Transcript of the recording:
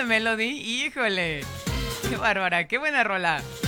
de Melody. Híjole. Qué bárbara, qué buena rola.